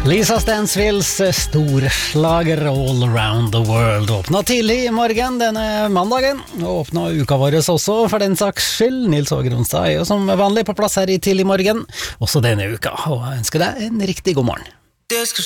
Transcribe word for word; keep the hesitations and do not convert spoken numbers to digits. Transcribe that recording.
Lisa Stansfield's storslager All Around the World åpna tidlig i morgen denne mandagen, og åpna uka vår også for den saks skyld. Nils Åge Ronstad er jo som vanlig på plass her i tidlig morgen, også denne uka, og jeg ønsker deg en riktig god morgen.